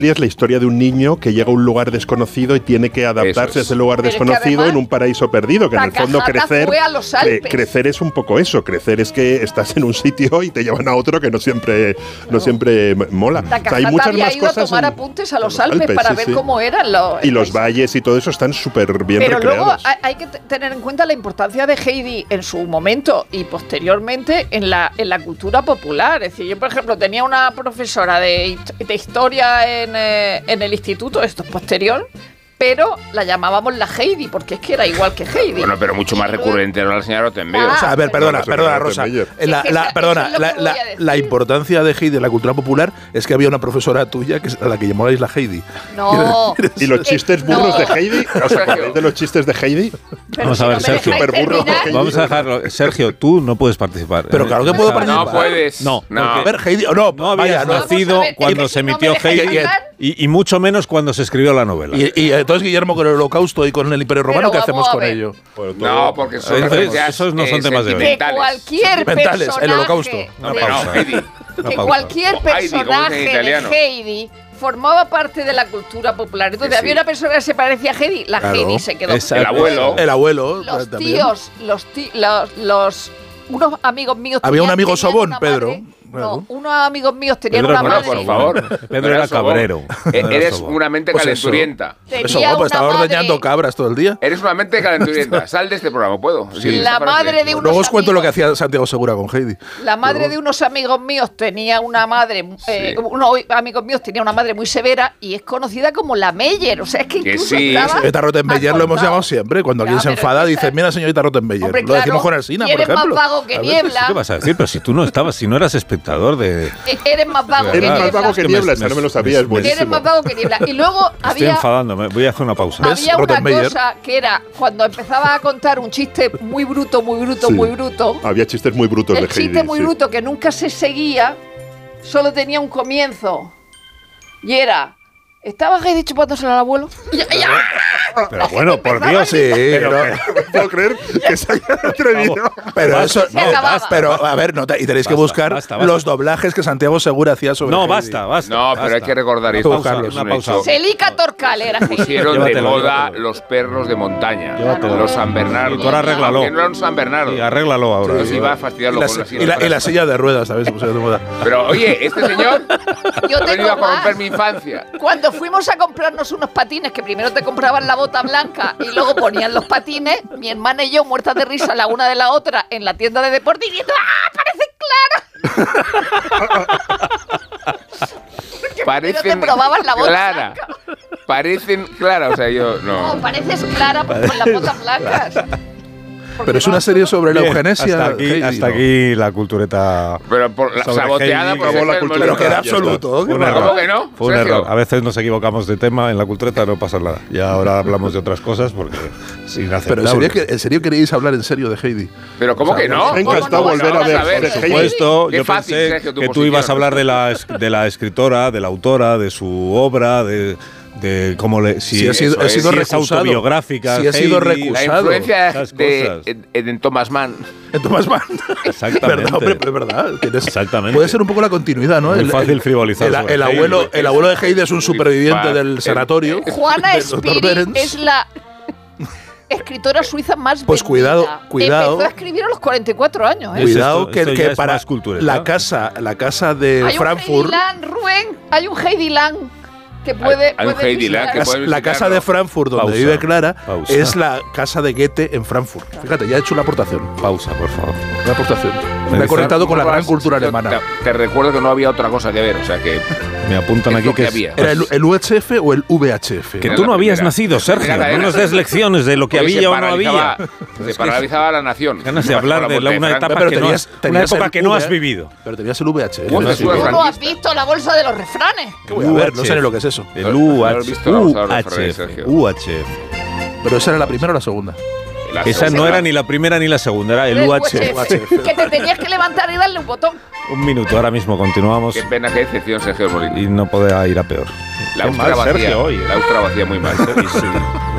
es la historia de un niño que llega a un lugar desconocido y tiene que adaptarse a ese lugar desconocido en un paraíso perdido, que en el fondo crecer es un poco eso, crecer es que estás en un sitio y te llevan a otro que no siempre mola. Hay muchas más cosas. A tomar apuntes a los Alpes para ver cómo eran los valles y todo eso están súper bien recreados. Pero luego hay que tener en cuenta la importancia de Heidi en su momento y posteriormente en la cultura popular. Es decir, yo por ejemplo tenía una profesora de historia en el instituto, esto es posterior, pero la llamábamos la Heidi, porque es que era igual que Heidi. Bueno, pero mucho más recurrente era la señora Rottenmeier. O sea, a ver, perdona, Rosa. La importancia de Heidi en la cultura popular es que había una profesora tuya a la que llamabais la Heidi. No. ¿Y los chistes burros de Heidi? ¿Os acordáis de los chistes de Heidi? Vamos a ver, Sergio. Vamos a dejarlo. Sergio, tú no puedes participar. Pero claro que puedo participar. No puedes. No. A ver, Heidi, no habías nacido cuando se emitió Heidi y mucho menos cuando se escribió la novela. Y entonces, Guillermo, con el Holocausto y con el Imperio Romano, ¿qué hacemos con ello? No, porque esos no son temas de hoy. Que cualquier personaje el Holocausto. Que cualquier personaje de Heidi formaba parte de la cultura popular. Entonces había una persona que se parecía a Heidi, Heidi se quedó. El abuelo. Los tíos, unos amigos míos. Había un amigo Sobón, Pedro. No, unos amigos míos tenían una madre. Por favor. Pedro era cabrero. Eres una mente calenturienta. Estaba ordeñando cabras todo el día. Eres una mente calenturienta. Sal de este programa, ¿puedo? Sí. La madre de unos Luego os cuento lo que hacía Santiago Segura con Heidi. La madre de unos amigos míos tenía una madre, unos amigos míos tenía una madre muy severa y es conocida como la Meyer. O sea, es que incluso señorita Rottenmeier lo hemos llamado siempre. Cuando alguien se enfada, dice, mira, señorita Rottenmeier. Hombre, lo decimos con Alsina, por ejemplo. Eres más vago que Niebla. ¿Qué vas a decir? Pero si tú no estabas, si no eras espectador de... Eres más vago que Niebla. Eres más vago que Niebla, esa no me lo sabía, es buenísimo. Eres más vago que Niebla. Y luego Estoy enfadándome, voy a hacer una pausa. Había una cosa que era cuando empezaba a contar un chiste muy bruto. Había chistes muy brutos de Heidi. El chiste muy bruto que nunca se seguía, solo tenía un comienzo. Y era... ¿Estaba Heidi chupándose al abuelo? Pero bueno, por Dios, sí. No puedo creer que se haya atrevido. Pero eso no. Pero a ver, y tenéis que buscar los doblajes que Santiago Segura hacía sobre Heidi. Basta. No, pero hay que recordar esto. Una pausa. Celica Torcal era Heidi. Pusieron de moda los perros de montaña. Los San Bernardo. Y tú ahora arréglalo. Que no eran San Bernardo. Y arréglalo ahora. Entonces iba a fastidiarlo con la silla. Y la silla de ruedas, ¿sabes? Se pusieron de moda. Pero oye, este señor ha venido a corromper mi infancia. Cuando fuimos a comprarnos unos patines, que primero te compraban la bota blanca y luego ponían los patines, mi hermana y yo, muertas de risa la una de la otra, en la tienda de deporte, y diciendo, parecen te probaban la bota clara. blanca. Parecen claras, o sea, yo no. No, pareces clara con las botas blancas. Pero es una serie sobre la eugenesia. Hasta aquí la cultureta. Pero por la saboteada por la cultura. Pero que era absoluto. ¿Cómo que no? Fue un error. A veces nos equivocamos de tema en la cultureta, no pasa nada. Y ahora hablamos de otras cosas porque es inaceptable. Pero ¿en serio queréis hablar en serio de Heidi? Pero ¿cómo que no? Me ha encantado volver a ver. Por supuesto, yo pensé que tú ibas a hablar de la escritora, de la autora, de su obra, de cómo si ha sido es autobiográfica, si ha sido recusado. La influencia en Thomas Mann. En Thomas Mann. Exactamente. ¿Verdad, hombre? Es verdad. Exactamente. Puede ser un poco la continuidad, ¿no? Es fácil frivolizar. El abuelo de Heidi es un superviviente del sanatorio. Juana Spirit es la escritora suiza más pues cuidado. Empezó a escribir a los 44 años. Cuidado esto que para la casa de Frankfurt. Hay un Heidi Lang. Que puede la casa de Frankfurt donde vive Clara es la casa de Goethe en Frankfurt. Fíjate, ya he hecho una aportación. Pausa, por favor. Una aportación. Me he conectado con la gran cultura alemana. Te recuerdo que no había otra cosa que ver, o sea que me apuntan aquí que había. ¿Era el UHF o el VHF? Que tú no habías nacido, Sergio. No nos des lecciones de lo que había o no había. Se paralizaba la nación. Ganas de hablar de una etapa una época que no has vivido. Pero tenías el VHF. ¿Tú no has visto la bolsa de los refranes? ¿Qué voy a ver? No sé ni lo que es eso. El UHF. Pero esa era la primera o la segunda. Esa no era ni la primera ni la segunda, era el UHF. Que te tenías que levantar y darle un botón. Un minuto, ahora mismo continuamos. Qué pena, qué decepción, Sergio Molina. Y no podía ir a peor. La Austra vacía muy mal.